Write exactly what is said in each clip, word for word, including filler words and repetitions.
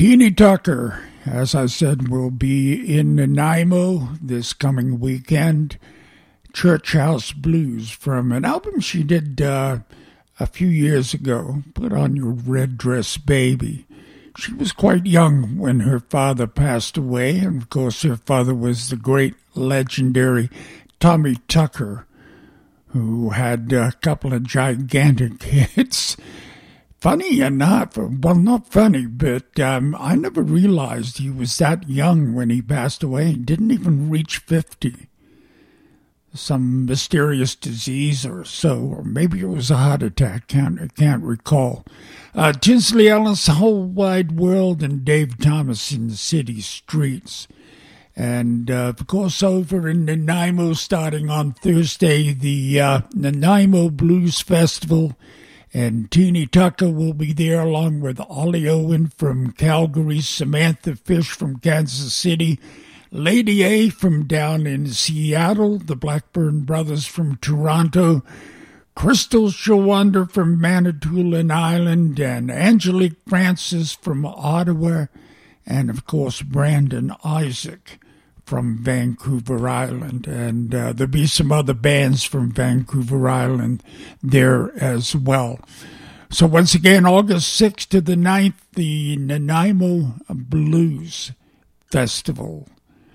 Teeny Tucker, as I said, will be in Nanaimo this coming weekend. Church House Blues from an album she did uh, a few years ago, Put on Your Red Dress Baby. She was quite young when her father passed away, and of course her father was the great legendary Tommy Tucker, who had a couple of gigantic hits. Funny enough, well, not funny, but um, I never realized he was that young when he passed away. He didn't even reach fifty. Some mysterious disease or so, or maybe it was a heart attack. Can't, I can't recall. Uh, Tinsley Ellis, Whole Wide World, and Dave Thomas in the City Streets. And, uh, of course, over in Nanaimo, starting on Thursday, the uh, Nanaimo Blues Festival. And Teeny Tucker will be there along with Ollie Owen from Calgary, Samantha Fish from Kansas City, Lady A from down in Seattle, the Blackburn Brothers from Toronto, Crystal Shawanda from Manitoulin Island, and Angelique Francis from Ottawa, and, of course, Brandon Isaac from Vancouver Island. And uh, there'll be some other bands from Vancouver Island there as well. So once again, August sixth to the ninth, the Nanaimo Blues Festival.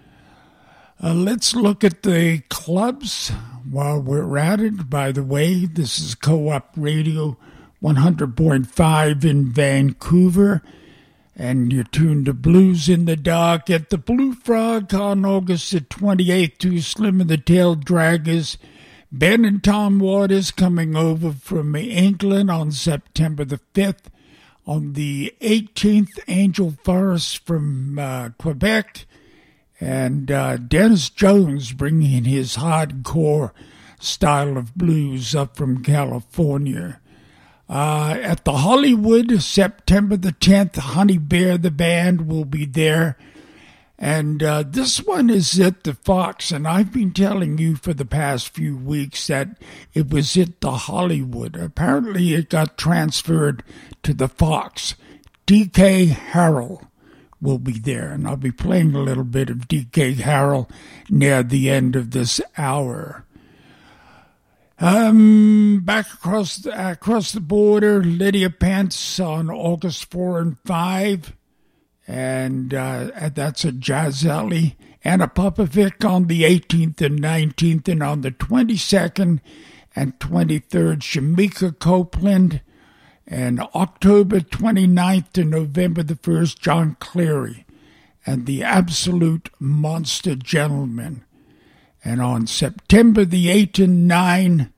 Uh, let's look at the clubs while we're at it. By the way, this is Co-op Radio one hundred point five in Vancouver. And you're tuned to Blues in the Dark at the Blue Frog on August the twenty-eighth to Slim and the Tail Draggers. Ben and Tom Waters coming over from England on September the fifth. On the eighteenth, Angel Forrest from uh, Quebec. And uh, Dennis Jones bringing his hardcore style of blues up from California. Uh, at the Hollywood, September the tenth, Honey Bear, the band, will be there. And uh, this one is at the Fox, and I've been telling you for the past few weeks that it was at the Hollywood. Apparently it got transferred to the Fox. D K Harrell will be there, and I'll be playing a little bit of D K Harrell near the end of this hour. Um, back across the, across the border, Lydia Pence on August fourth and fifth, and uh, that's a Jazz Alley. Anna Popovic on the eighteenth and nineteenth, and on the twenty-second and twenty-third, Shamika Copeland, and October twenty-ninth to November the first, John Cleary, and the Absolute Monster Gentlemen. And on September the eighth and ninth,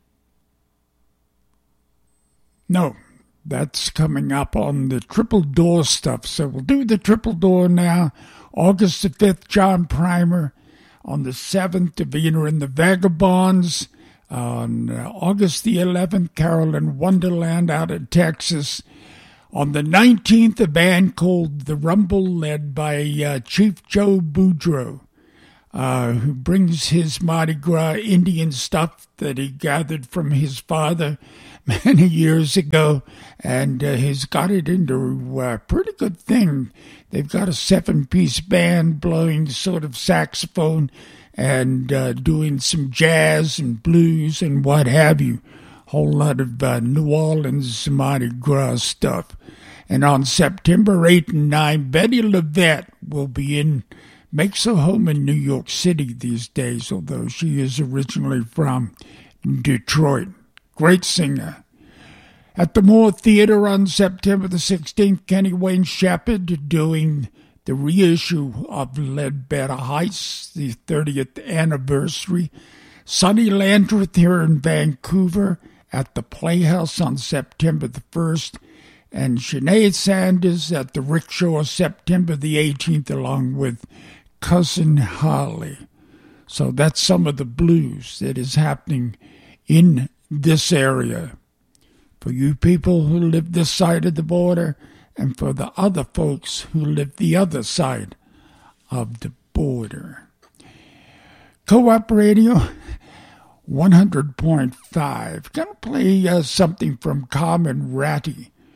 no, that's coming up on the Triple Door stuff. So we'll do the Triple Door now. August the fifth, John Primer. On the seventh, Davina and the Vagabonds. On uh, August the eleventh, Carolyn Wonderland out of Texas. On the nineteenth, a band called The Rumble, led by uh, Chief Joe Boudreaux. Uh, who brings his Mardi Gras Indian stuff that he gathered from his father many years ago, and uh, he's got it into a pretty good thing. They've got a seven-piece band blowing sort of saxophone and uh, doing some jazz and blues and what have you. Whole lot of uh, New Orleans Mardi Gras stuff. And on September eighth and ninth, Betty LaVette will be in makes her home in New York City these days, although she is originally from Detroit. Great singer. At the Moore Theater on September the sixteenth, Kenny Wayne Shepherd doing the reissue of Ledbetter Heights, the thirtieth anniversary. Sonny Landreth here in Vancouver at the Playhouse on September the first. And Sinead Sanders at the Rickshaw September the eighteenth, along with Cousin Harley. So that's some of the blues that is happening in this area. For you people who live this side of the border, and for the other folks who live the other side of the border. Co-op Radio one hundred point five. Gonna play uh, something from Carmen Ratti.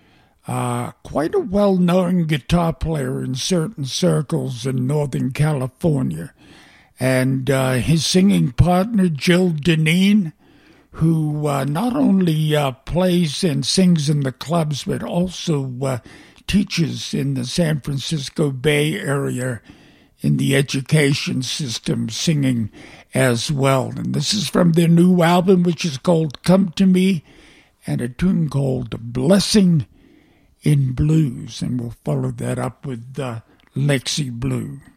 uh, quite a well-known guitar player in certain circles in Northern California. And uh, his singing partner, Jill Deneen, who uh, not only uh, plays and sings in the clubs, but also uh, teaches in the San Francisco Bay Area in the education system, singing as well. And this is from their new album, which is called Come to Me, and a tune called Blessing in Blues. And we'll follow that up with uh, Lexi Blue.